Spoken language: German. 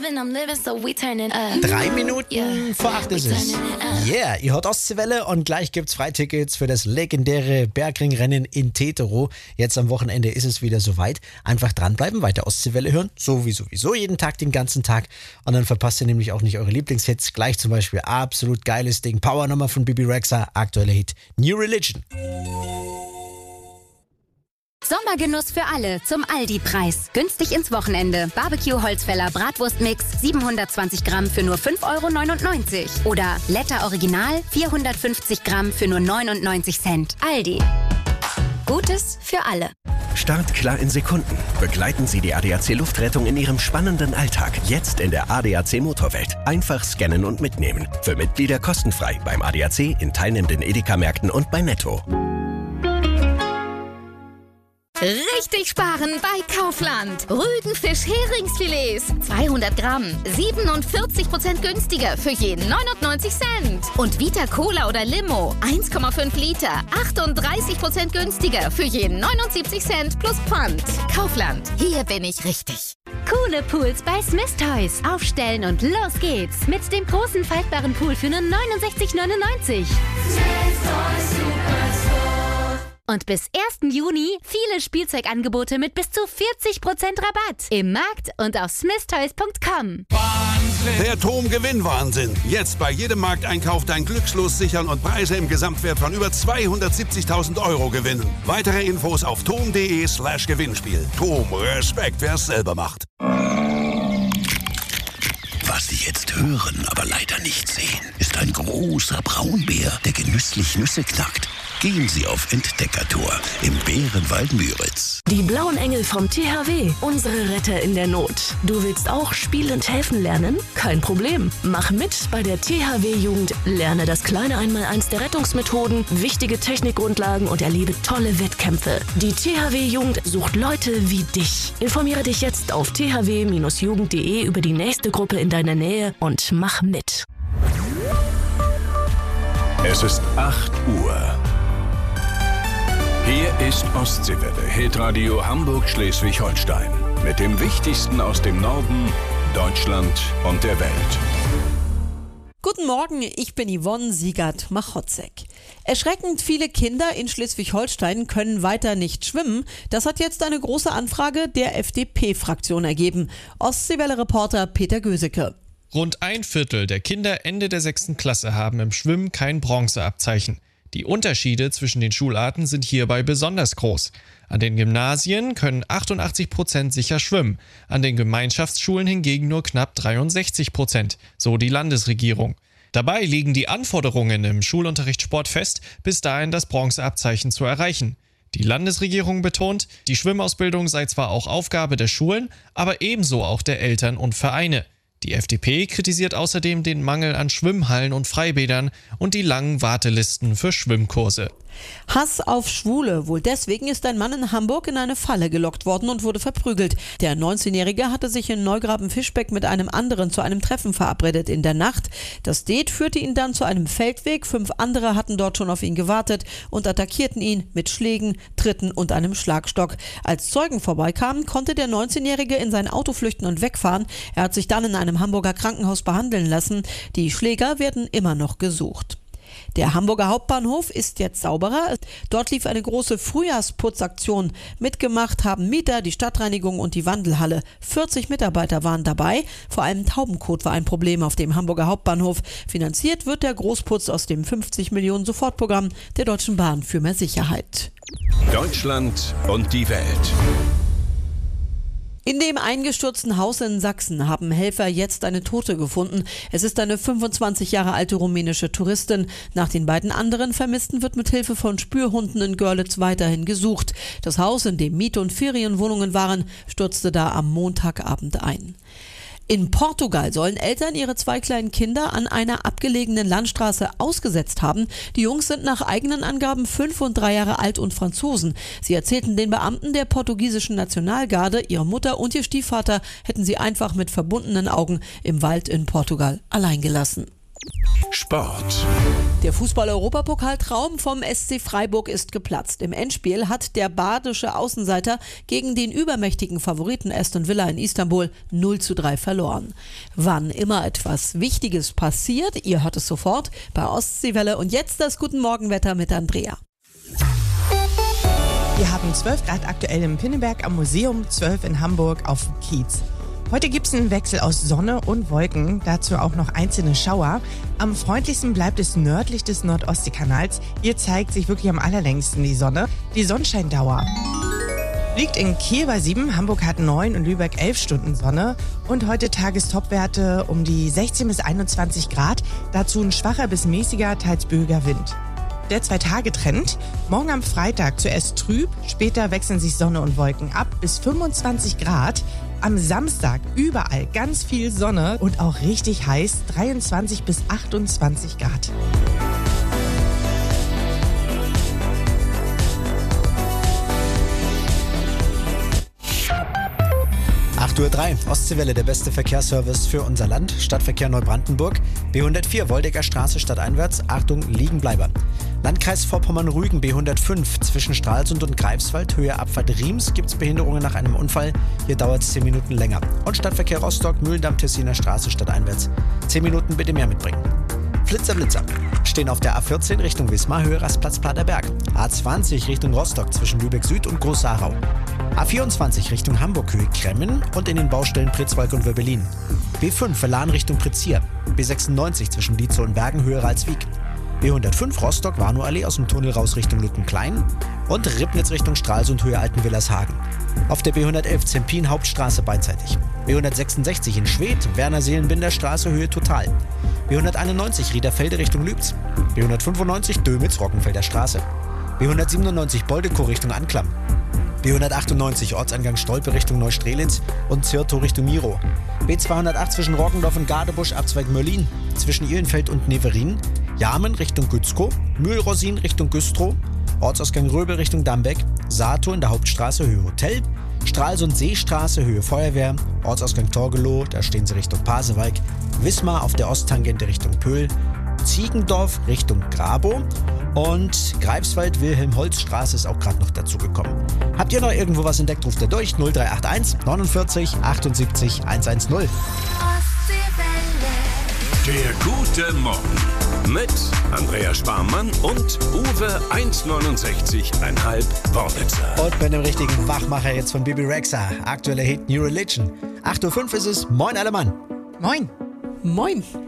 3 Minuten vor 8 ist es. Yeah, ihr hört Ostseewelle und gleich gibt's Freitickets für das legendäre Bergringrennen in Teterow. Jetzt am Wochenende ist es wieder soweit. Einfach dranbleiben, weiter Ostseewelle hören, so wie sowieso jeden Tag, den ganzen Tag. Und dann verpasst ihr nämlich auch nicht eure Lieblingshits. Gleich zum Beispiel absolut geiles Ding, Powernummer von Bibi Rexha, aktueller Hit New Religion. Sommergenuss für alle zum Aldi-Preis. Günstig ins Wochenende. Barbecue-Holzfäller Bratwurstmix 720 Gramm für nur 5,99 €. Oder Letter Original 450 Gramm für nur 99 Cent. Aldi. Gutes für alle. Startklar in Sekunden. Begleiten Sie die ADAC Luftrettung in Ihrem spannenden Alltag. Jetzt in der ADAC Motorwelt. Einfach scannen und mitnehmen. Für Mitglieder kostenfrei beim ADAC, in teilnehmenden Edeka-Märkten und bei Netto. Richtig sparen bei Kaufland. Rügenfisch-Heringsfilets 200 Gramm, 47% günstiger für jeden 99 Cent. Und Vita Cola oder Limo 1,5 Liter, 38% günstiger für jeden 79 Cent plus Pfand. Kaufland, hier bin ich richtig. Coole Pools bei Smith Toys. Aufstellen und los geht's. Mit dem großen faltbaren Pool für nur 69,99 €. Und bis 1. Juni viele Spielzeugangebote mit bis zu 40% Rabatt. Im Markt und auf smithtoys.com. Der TOM-Gewinnwahnsinn. Jetzt bei jedem Markteinkauf dein Glückslos sichern und Preise im Gesamtwert von über 270.000 € gewinnen. Weitere Infos auf tom.de/Gewinnspiel. TOM, Respekt, wer es selber macht. Was Sie jetzt hören, aber leider nicht sehen, ist ein großer Braunbär, der genüsslich Nüsse knackt. Gehen Sie auf Entdeckertour im Bärenwald Müritz. Die Blauen Engel vom THW, unsere Retter in der Not. Du willst auch spielend helfen lernen? Kein Problem. Mach mit bei der THW-Jugend. Lerne das kleine Einmaleins der Rettungsmethoden, wichtige Technikgrundlagen und erlebe tolle Wettkämpfe. Die THW-Jugend sucht Leute wie dich. Informiere dich jetzt auf thw-jugend.de über die nächste Gruppe in deiner Nähe und mach mit. Es ist 8 Uhr. Hier ist Ostseewelle, Hitradio Hamburg-Schleswig-Holstein. Mit dem Wichtigsten aus dem Norden, Deutschland und der Welt. Guten Morgen, ich bin Yvonne Siegert-Machotzek. Erschreckend viele Kinder in Schleswig-Holstein können weiter nicht schwimmen. Das hat jetzt eine große Anfrage der FDP-Fraktion ergeben. Ostseewelle-Reporter Peter Göseke. Rund 1/4 der Kinder Ende der 6. Klasse haben im Schwimmen kein Bronzeabzeichen. Die Unterschiede zwischen den Schularten sind hierbei besonders groß. An den Gymnasien können 88% sicher schwimmen, an den Gemeinschaftsschulen hingegen nur knapp 63%, so die Landesregierung. Dabei liegen die Anforderungen im Schulunterricht Sport fest, bis dahin das Bronzeabzeichen zu erreichen. Die Landesregierung betont, die Schwimmausbildung sei zwar auch Aufgabe der Schulen, aber ebenso auch der Eltern und Vereine. Die FDP kritisiert außerdem den Mangel an Schwimmhallen und Freibädern und die langen Wartelisten für Schwimmkurse. Hass auf Schwule. Wohl deswegen ist ein Mann in Hamburg in eine Falle gelockt worden und wurde verprügelt. Der 19-Jährige hatte sich in Neugraben-Fischbeck mit einem anderen zu einem Treffen verabredet in der Nacht. Das Date führte ihn dann zu einem Feldweg. 5 andere hatten dort schon auf ihn gewartet und attackierten ihn mit Schlägen, Tritten und einem Schlagstock. Als Zeugen vorbeikamen, konnte der 19-Jährige in sein Auto flüchten und wegfahren. Er hat sich dann in einem Hamburger Krankenhaus behandeln lassen. Die Schläger werden immer noch gesucht. Der Hamburger Hauptbahnhof ist jetzt sauberer. Dort lief eine große Frühjahrsputzaktion. Mitgemacht haben Mieter, die Stadtreinigung und die Wandelhalle. 40 Mitarbeiter waren dabei. Vor allem Taubenkot war ein Problem auf dem Hamburger Hauptbahnhof. Finanziert wird der Großputz aus dem 50 Millionen Sofortprogramm der Deutschen Bahn für mehr Sicherheit. Deutschland und die Welt. In dem eingestürzten Haus in Sachsen haben Helfer jetzt eine Tote gefunden. Es ist eine 25 Jahre alte rumänische Touristin. Nach den beiden anderen Vermissten wird mit Hilfe von Spürhunden in Görlitz weiterhin gesucht. Das Haus, in dem Miet- und Ferienwohnungen waren, stürzte da am Montagabend ein. In Portugal sollen Eltern ihre 2 kleinen Kinder an einer abgelegenen Landstraße ausgesetzt haben. Die Jungs sind nach eigenen Angaben 5 und 3 Jahre alt und Franzosen. Sie erzählten den Beamten der portugiesischen Nationalgarde, ihre Mutter und ihr Stiefvater hätten sie einfach mit verbundenen Augen im Wald in Portugal allein gelassen. Sport. Der Fußball-Europapokaltraum vom SC Freiburg ist geplatzt. Im Endspiel hat der badische Außenseiter gegen den übermächtigen Favoriten Aston Villa in Istanbul 0:3 verloren. Wann immer etwas Wichtiges passiert, ihr hört es sofort bei Ostseewelle. Und jetzt das Guten Morgenwetter mit Andrea. Wir haben 12 Grad aktuell im Pinneberg am Museum, 12 in Hamburg auf dem Kiez. Heute gibt es einen Wechsel aus Sonne und Wolken, dazu auch noch einzelne Schauer. Am freundlichsten bleibt es nördlich des Nordostseekanals. Hier zeigt sich wirklich am allerlängsten die Sonne. Die Sonnenscheindauer liegt in Kiel bei 7, Hamburg hat 9 und Lübeck 11 Stunden Sonne. Und heute Tagestopwerte um die 16 bis 21 Grad. Dazu ein schwacher bis mäßiger, teils böiger Wind. Der 2-Tage-Trend. Morgen am Freitag zuerst trüb, später wechseln sich Sonne und Wolken ab bis 25 Grad. Am Samstag überall ganz viel Sonne und auch richtig heiß, 23 bis 28 Grad. Uhr 3, Ostseewelle, der beste Verkehrsservice für unser Land. Stadtverkehr Neubrandenburg, B104, Woldecker Straße stadteinwärts. Achtung, Liegenbleiber. Landkreis Vorpommern-Rügen, B105, zwischen Stralsund und Greifswald, Höhe Abfahrt Riems, gibt es Behinderungen nach einem Unfall. Hier dauert es 10 Minuten länger. Und Stadtverkehr Rostock, Mühlendamm-Tessiner Straße stadteinwärts. 10 Minuten bitte mehr mitbringen. Flitzer, Blitzer. Stehen auf der A14 Richtung Wismar, Höhe Rastplatz Paderberg. A20 Richtung Rostock, zwischen Lübeck Süd und Groß-Sarau. A24 Richtung Hamburg, Höhe Kremmen und in den Baustellen Pritzwalk und Wöbbelin. B5 Verlan Richtung Pritzhier. B96 zwischen Dietzow und Bergen, Höhe Ralswiek. B105 Rostock, Warnow-Allee aus dem Tunnel raus Richtung Lückenklein. Und Ribnitz Richtung Stralsund, Höhe Altenwillershagen. Auf der B111 Zempin Hauptstraße beidseitig. B166 in Schwedt, Werner-Seelenbinder Straße, Höhe Total. B191 Riederfelde Richtung Lübz. B195 Dömitz Rockenfelder Straße. B197 Boldekow Richtung Anklam. B198 Ortseingang Stolpe Richtung Neustrelitz und Zirtow Richtung Miro. B208 zwischen Roggendorf und Gadebusch Abzweig Möllin, zwischen Ihlenfeld und Neverin. Jarmen Richtung Gützkow, Mühlrosin Richtung Güstrow, Ortsausgang Röbel Richtung Dambeck, Saatow in der Hauptstraße Höhe Hotel, Stralsund Seestraße Höhe Feuerwehr, Ortsausgang Torgelow, da stehen sie Richtung Pasewalk, Wismar auf der Osttangente Richtung Pöhl, Ziegendorf Richtung Grabow und Greifswald-Wilhelm-Holz-Straße ist auch gerade noch dazugekommen. Habt ihr noch irgendwo was entdeckt, ruft ihr durch 0381 49 78 110. Der gute Morgen mit Andrea Sparmann und Uwe 1,69,5 Wornitzer. Und mit dem richtigen Wachmacher jetzt von Bibi Rexha. Aktueller Hit New Religion. 8:05 Uhr ist es. Moin alle Mann. Moin. Moin.